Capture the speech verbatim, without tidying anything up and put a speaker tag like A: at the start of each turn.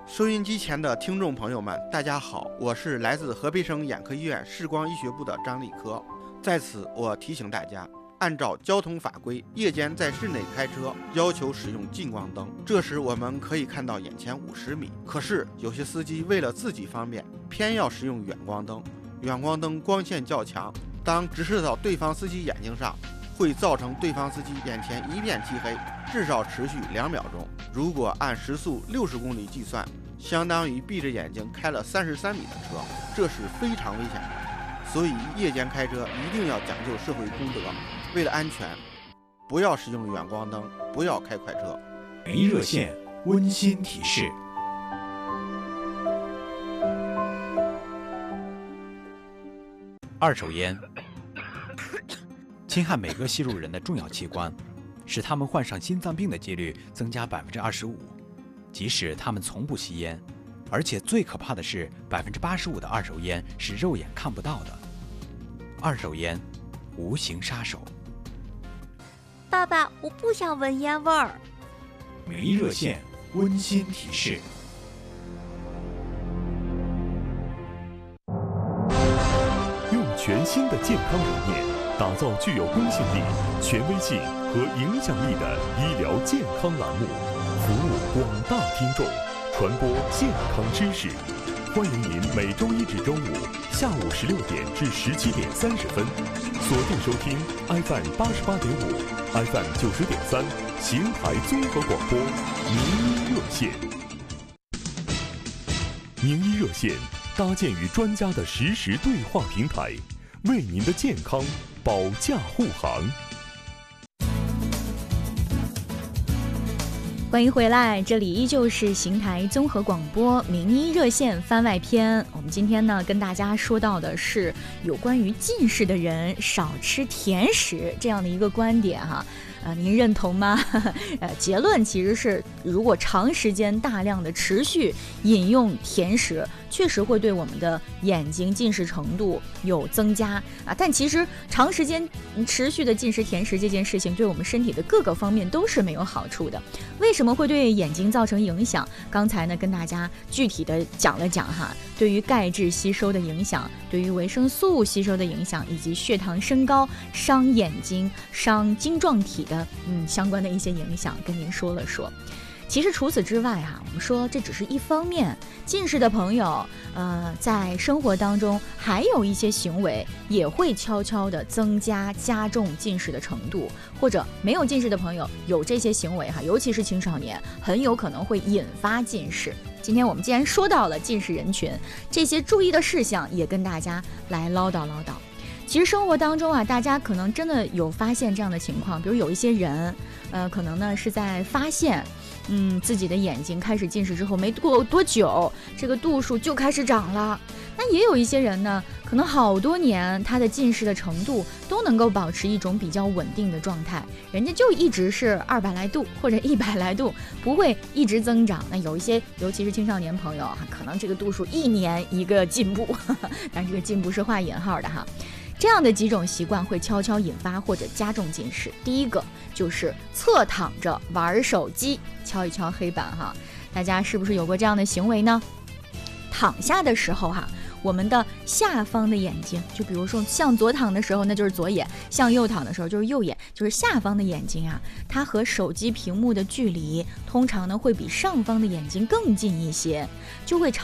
A: 收音机前的听众朋友们，大家好，我是来自河北省眼科医院视光医学部的张立科。在此，我提醒大家，按照交通法规，夜间在室内开车要求使用近光灯，这时我们可以看到眼前五十米。可是有些司机为了自己方便，偏要使用远光灯。远光灯光线较强，当直射到对方司机眼睛上，会造成对方司机眼前一片漆黑，至少持续两秒钟。如果按时速六十公里计算，相当于闭着眼睛开了三十三米的车，这是非常危险的。所以夜间开车一定要讲究社会公德，为了安全，不要使用远光灯，不要开快车。
B: 名医热线温馨提示：二手烟侵害每个吸入人的重要器官，使他们患上心脏病的几率增加百分之二十五。即使他们从不吸烟，而且最可怕的是，百分之八十五的二手烟是肉眼看不到的。二手烟，无形杀手。
C: 爸爸，我不想闻烟味儿。
B: 名医热线温馨提示：
D: 用全新的健康理念，打造具有公信力、权威性和影响力的医疗健康栏目，服务广大听众，传播健康知识。欢迎您每周一至周五下午十六点至十七点三十分，锁定收听 F M 八十八点五、F M 九十点三邢台综合广播名医热线。名医热线搭建于专家的实时对话平台，为您的健康保驾护航。
E: 欢迎回来，这里依旧是邢台综合广播名医热线番外篇。我们今天呢跟大家说到的是有关于近视的人少吃甜食这样的一个观点哈。呃，您认同吗？呃，结论其实是，如果长时间大量的持续饮用甜食，确实会对我们的眼睛近视程度有增加啊。但其实长时间持续的进食甜食这件事情，对我们身体的各个方面都是没有好处的。为什么会对眼睛造成影响？刚才呢跟大家具体的讲了讲哈，对于钙质吸收的影响，对于维生素吸收的影响，以及血糖升高伤眼睛、伤晶状体的。嗯，相关的一些影响跟您说了说。其实除此之外啊，我们说这只是一方面，近视的朋友呃，在生活当中还有一些行为也会悄悄地增加加重近视的程度，或者没有近视的朋友有这些行为哈，尤其是青少年，很有可能会引发近视。今天我们既然说到了近视人群，这些注意的事项也跟大家来唠叨唠叨。其实生活当中啊，大家可能真的有发现这样的情况，比如有一些人，呃，可能呢是在发现，嗯，自己的眼睛开始近视之后没过多久，这个度数就开始长了。那也有一些人呢，可能好多年他的近视的程度都能够保持一种比较稳定的状态，人家就一直是二百来度或者一百来度，不会一直增长。那有一些，尤其是青少年朋友啊，可能这个度数一年一个进步，呵呵，但这个进步是画引号的哈。这样的几种习惯会悄悄引发或者加重近视。第一个就是侧躺着玩手机，敲一敲黑板哈，大家是不是有过这样的行为呢？躺下的时候哈，我们的下方的眼睛，就比如说向左躺的时候那就是左眼，向右躺的时候就是右眼，就是下方的眼睛啊，它和手机屏幕的距离通常呢会比上方的眼睛更近一些，就会常